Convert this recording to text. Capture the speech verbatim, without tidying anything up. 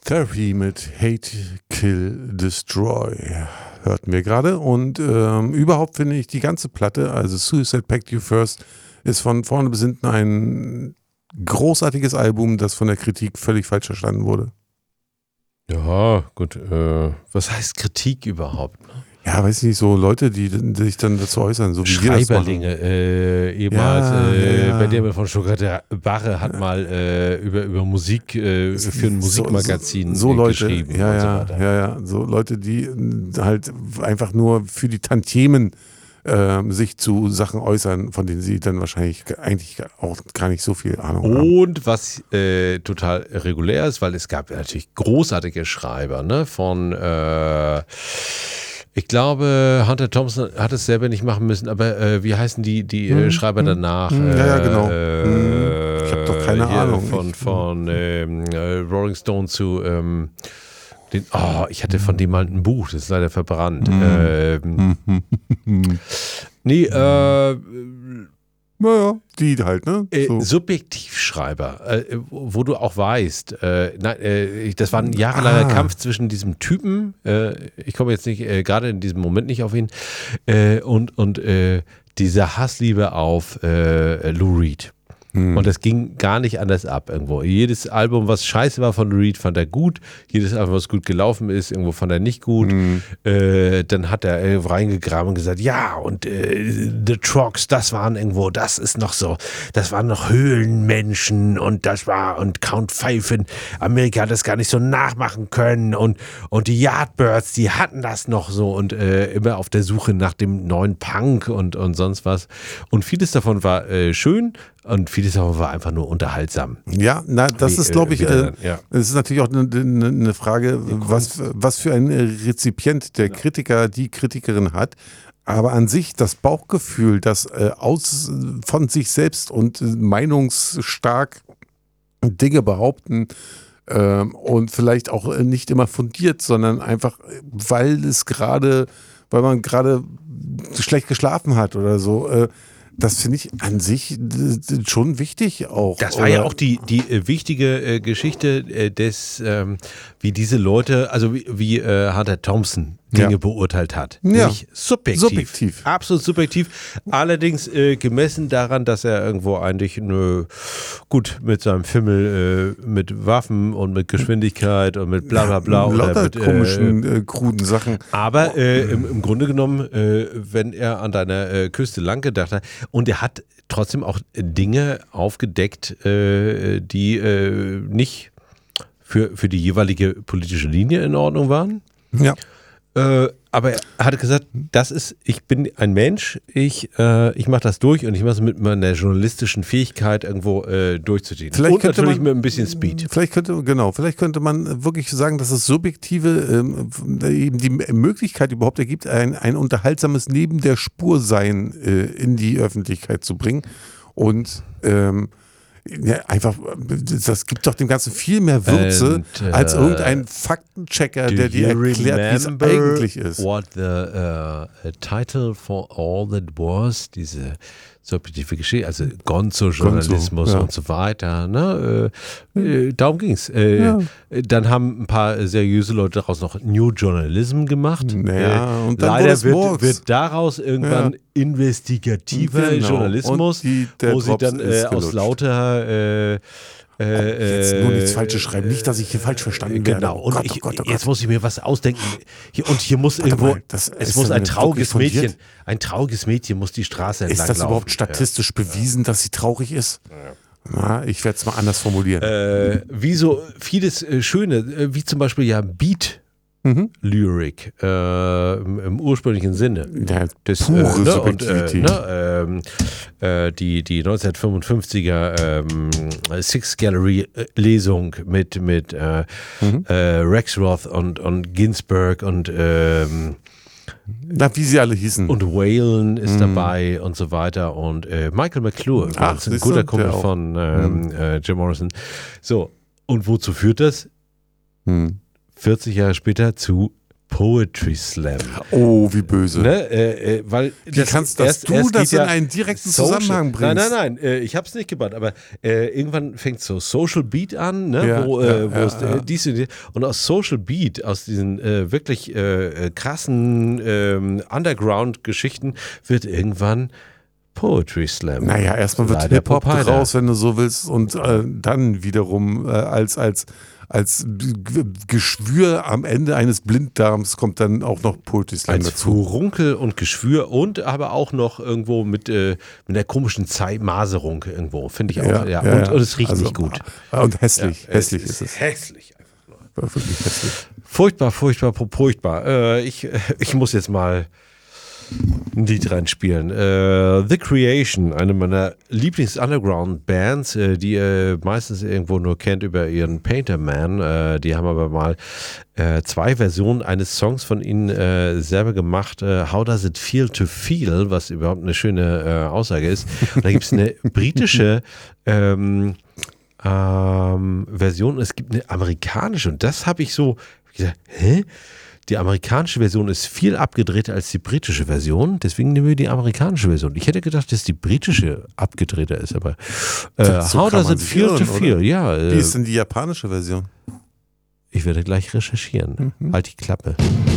Therapy mit Hate, Kill, Destroy hörten wir gerade. Und ähm, überhaupt finde ich die ganze Platte, also Suicide Pact You First, ist von vorne bis hinten ein großartiges Album, das von der Kritik völlig falsch verstanden wurde. Ja, gut. Äh, was heißt Kritik überhaupt? Ne? Ja, weiß ich nicht, so Leute, die, die sich dann dazu äußern, so wie Schreiberlinge, äh, ehemals ja, äh, ja. Benjamin von Stuttgart-Barre hat mal äh, über, über Musik äh, für ein Musikmagazin so, so, so Leute, geschrieben ja, und so ja, weiter. ja, ja, so Leute, die halt einfach nur für die Tantiemen äh, sich zu Sachen äußern, von denen sie dann wahrscheinlich eigentlich auch gar nicht so viel Ahnung haben. Und was äh, total regulär ist, weil es gab ja natürlich großartige Schreiber, ne, von äh, ich glaube, Hunter Thompson hat es selber nicht machen müssen, aber äh, wie heißen die, die äh, Schreiber danach? Hm, ja, ja, genau. Äh, ich habe doch keine hier Ahnung. Von, ich, von ähm, äh, Rolling Stone zu, ähm, den, oh, ich hatte von dem mal ein Buch, das ist leider verbrannt. Hm. Ähm, nee, äh, naja, die halt, ne? So. Äh, Subjektivschreiber, äh, wo du auch weißt, äh, nein, äh, das war ein jahrelanger Ah. Kampf zwischen diesem Typen, äh, ich komme jetzt nicht, äh, gerade in diesem Moment nicht auf ihn, äh, und, und äh, dieser Hassliebe auf äh, Lou Reed. Hm. Und das ging gar nicht anders ab irgendwo. Jedes Album, was scheiße war von Lou Reed, fand er gut. Jedes Album, was gut gelaufen ist, irgendwo fand er nicht gut. Hm. Äh, dann hat er äh, reingegraben und gesagt, ja, und äh, The Trogs, das waren irgendwo, das ist noch so, das waren noch Höhlenmenschen und das war, und Count Five in Amerika hat das gar nicht so nachmachen können und, und die Yardbirds, die hatten das noch so und äh, immer auf der Suche nach dem neuen Punk und, und sonst was. Und vieles davon war äh, schön, und vieles davon war einfach nur unterhaltsam. Ja, na, das Wie, ist, glaube ich, äh, äh, dann, ja. es ist natürlich auch eine, eine, eine Frage, was, was für ein Rezipient der Kritiker, die Kritikerin hat. Aber an sich das Bauchgefühl, das äh, aus von sich selbst und äh, meinungsstark Dinge behaupten ähm, und vielleicht auch nicht immer fundiert, sondern einfach, weil es gerade, weil man gerade schlecht geschlafen hat oder so, äh, das finde ich an sich schon wichtig auch. Das war ja auch die, die äh, wichtige äh, Geschichte äh, des, ähm, wie diese Leute, also wie, wie äh, Hunter Thompson Dinge Ja. beurteilt hat. Ja. Nämlich subjektiv. Subjektiv. Absolut subjektiv. Allerdings äh, gemessen daran, dass er irgendwo eigentlich nö, gut mit seinem Fimmel äh, mit Waffen und mit Geschwindigkeit und mit bla bla bla. Lauter oder mit, komischen, äh, kruden Sachen. Aber äh, im, im Grunde genommen, äh, wenn er an deiner äh, Küste lang gedacht hat, und er hat trotzdem auch Dinge aufgedeckt, äh, die äh, nicht für, für die jeweilige politische Linie in Ordnung waren. Ja. Äh, aber er hat gesagt, das ist, ich bin ein Mensch, ich, äh, ich mache das durch und ich mache es mit meiner journalistischen Fähigkeit irgendwo äh, durchzuziehen. Vielleicht und könnte natürlich man- mit ein bisschen Speed. Vielleicht könnte, genau, vielleicht könnte man wirklich sagen, dass das Subjektive ähm, eben die Möglichkeit überhaupt ergibt, ein, ein unterhaltsames Neben der Spur sein äh, in die Öffentlichkeit zu bringen. Und ähm, ja, einfach, das gibt doch dem Ganzen viel mehr Würze And, äh, als irgendein Faktenchecker, Do der dir you erklärt, wie es remember eigentlich ist. What the uh, title for all that was, diese subjektive Geschichte, also Gonzo-Journalismus Gonzo, ja. und so weiter. Ne? Äh, äh, darum ging es. Äh, Ja. Dann haben ein paar seriöse Leute daraus noch New Journalism gemacht. Naja, äh, und dann wurde leider es wird, Murks. wird daraus irgendwann Ja. investigativer Genau. Journalismus, Und die- der wo sie Drops dann äh, ist aus gelutscht. lauter äh, äh, Jetzt nur nichts äh, Falsches schreiben, nicht, dass ich hier falsch verstanden werde. Genau, Oh und Gott, ich, oh Gott, oh Gott. jetzt muss ich mir was ausdenken. Hier, und hier muss Warte irgendwo, mal, das es ist muss dann ein wirklich trauriges fundiert? Mädchen, ein trauriges Mädchen muss die Straße entlang Ist das laufen. überhaupt statistisch bewiesen, dass sie traurig ist? Na, ich werde es mal anders formulieren. Äh, wie so vieles äh, Schöne, äh, wie zum Beispiel ja Beat. Mhm. Lyric äh, im, im ursprünglichen Sinne. Ja, Das, pure äh, ne, und, äh, Subjektivität. ne, ähm, äh, die, die neunzehnhundertfünfundfünfziger ähm, Six Gallery äh, Lesung mit, mit äh, Mhm. äh, Rexroth und, und Ginsberg und ähm, Na, wie sie alle hießen. und Waylon ist Mhm. dabei und so weiter und äh, Michael McClure, Ach, ein siehst du, guter Kumpel der auch. von ähm, äh, Jim Morrison. So, und wozu führt das? Hm. vierzig Jahre später zu Poetry Slam. Oh, wie böse. Ne? Äh, äh, weil Wie das kannst dass erst, du erst das geht in ja einen direkten Social, Zusammenhang bringst? Nein, nein, nein, äh, ich habe es nicht gebannt, aber äh, irgendwann fängt so Social Beat an, ne? Ja, wo, ja, äh, wo ja, es ja. äh, dies und, die, und aus Social Beat, aus diesen äh, wirklich äh, krassen ähm, Underground-Geschichten wird irgendwann Poetry Slam. Naja, erstmal wird Leider Hip-Hop Popeye draus, wenn du so willst, und äh, dann wiederum äh, als, als, als G- Geschwür am Ende eines Blinddarms kommt dann auch noch Poetry Slam Als dazu. Furunkel und Geschwür und aber auch noch irgendwo mit, äh, mit der komischen Zeitmaserung irgendwo, finde ich auch. Ja, Ja, und, ja, ja. und es riecht Also, nicht gut. äh, Und hässlich, Ja, hässlich es ist es. Hässlich. Wirklich hässlich. Furchtbar, furchtbar, furchtbar. Äh, ich, ich muss jetzt mal ein Lied reinspielen. Äh, The Creation, eine meiner Lieblings-Underground-Bands, äh, die ihr meistens irgendwo nur kennt über ihren Painter Man. Äh, die haben aber mal äh, zwei Versionen eines Songs von ihnen äh, selber gemacht. Äh, How Does It Feel to Feel, was überhaupt eine schöne äh, Aussage ist. Und da gibt es eine britische ähm, ähm, Version und es gibt eine amerikanische. Und das habe ich so gesagt, hä? Die amerikanische Version ist viel abgedrehter als die britische Version, deswegen nehmen wir die amerikanische Version. Ich hätte gedacht, dass die britische abgedrehter ist, aber äh, So How kann Does man It sich Feel to irren, Feel? oder? Ja, Wie äh, ist denn die japanische Version? ich werde gleich recherchieren. Mhm. Halt die Klappe.